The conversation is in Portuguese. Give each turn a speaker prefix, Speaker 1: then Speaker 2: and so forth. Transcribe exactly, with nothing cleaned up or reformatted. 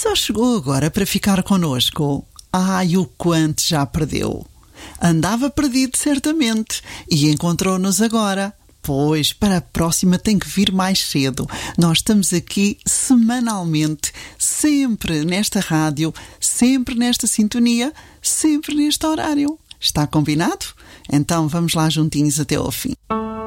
Speaker 1: Só chegou agora para ficar connosco. Ai, o quanto já perdeu. Andava perdido certamente e encontrou-nos agora. Pois, para a próxima tem que vir mais cedo. Nós estamos aqui semanalmente, sempre nesta rádio, sempre nesta sintonia, sempre neste horário. Está combinado? Então vamos lá juntinhos até ao fim.